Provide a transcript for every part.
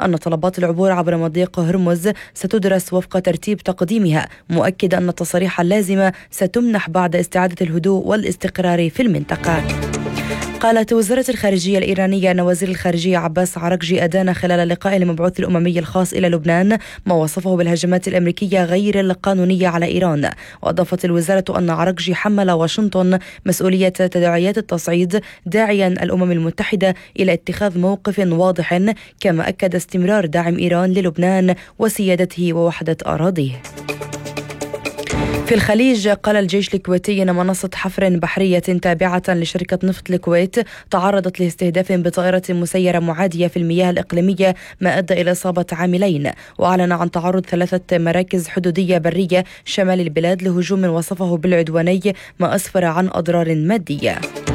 أن طلبات العبور عبر مضيق هرمز ستدرس وفق ترتيب تقديمها، مؤكدا أن التصاريح اللازمة ستمنح بعد استعادة الهدوء والاستقرار في المنطقة. قالت وزارة الخارجية الإيرانية أن وزير الخارجية عباس عراقجي أدان خلال لقاء المبعوث الأممي الخاص إلى لبنان ما وصفه بالهجمات الأمريكية غير القانونية على إيران. وأضافت الوزارة أن عراقجي حمل واشنطن مسؤولية تداعيات التصعيد، داعيا الأمم المتحدة إلى اتخاذ موقف واضح، كما أكد استمرار دعم إيران للبنان وسيادته ووحدة أراضيه. في الخليج، قال الجيش الكويتي أن منصة حفر بحرية تابعة لشركة نفط الكويت تعرضت لاستهداف بطائرة مسيرة معادية في المياه الإقليمية، ما أدى إلى إصابة عاملين. وأعلن عن تعرض 3 مراكز حدودية برية شمال البلاد لهجوم وصفه بالعدواني، ما أسفر عن أضرار مادية.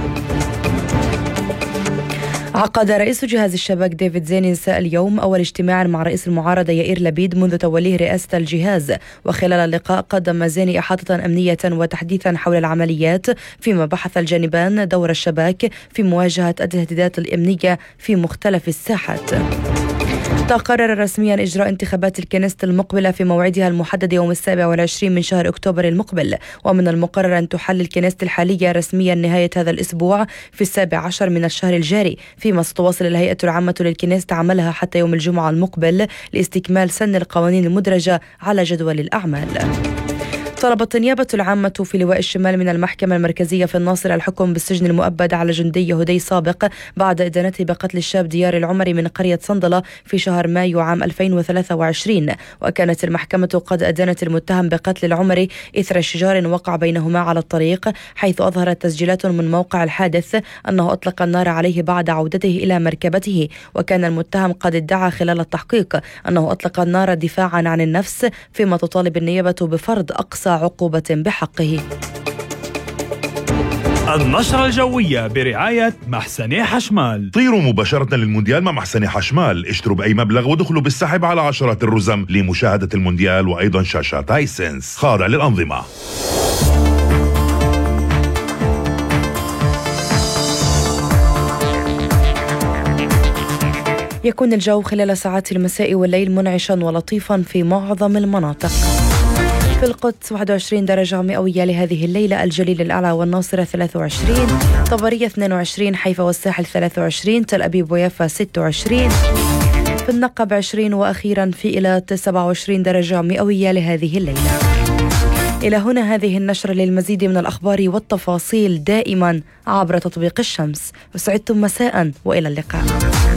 عقد رئيس جهاز الشباك ديفيد زين نساء اليوم أول اجتماع مع رئيس المعارضة يائير لبيد منذ توليه رئاسة الجهاز. وخلال اللقاء قدم زين إحاطة أمنية وتحديثا حول العمليات، فيما بحث الجانبان دور الشباك في مواجهة التهديدات الأمنية في مختلف الساحات. تقرر رسميا إجراء انتخابات الكنيست المقبلة في موعدها المحدد يوم 27 من شهر أكتوبر المقبل، ومن المقرر أن تحل الكنيست الحالية رسميا نهاية هذا الأسبوع في 17 من الشهر الجاري، فيما ستواصل الهيئة العامة للكنيست عملها حتى يوم الجمعة المقبل لاستكمال سن القوانين المدرجة على جدول الأعمال. طلبت النيابة العامة في لواء الشمال من المحكمة المركزية في الناصرة الحكم بالسجن المؤبد على جندي يهودي سابق بعد إدانته بقتل الشاب ديار العمري من قرية صندلة في شهر مايو عام 2023. وكانت المحكمة قد أدانت المتهم بقتل العمري إثر شجار وقع بينهما على الطريق، حيث أظهرت تسجيلات من موقع الحادث أنه أطلق النار عليه بعد عودته إلى مركبته. وكان المتهم قد ادعى خلال التحقيق أنه أطلق النار دفاعا عن النفس، فيما تطالب النيابة بفرض أقصى عقوبة بحقه. النشرة الجوية برعاية محسني حشمال. طيروا مباشرة للمونديال مع محسني حشمال، اشتروا بأي مبلغ ودخلوا بالسحب على عشرات الرزم لمشاهدة المونديال وأيضا شاشات هايسنس خاضع للأنظمة. يكون الجو خلال ساعات المساء والليل منعشا ولطيفا في معظم المناطق. في القدس 21 درجة مئوية لهذه الليلة، الجليل الأعلى والناصرة 23، طبرية 22، حيفا والساحل 23، تل أبيب ويافا 26، في النقب 20، وأخيرا في إيلات 27 درجة مئوية لهذه الليلة. إلى هنا هذه النشرة. للمزيد من الأخبار والتفاصيل دائما عبر تطبيق الشمس. وسعدتم مساء وإلى اللقاء.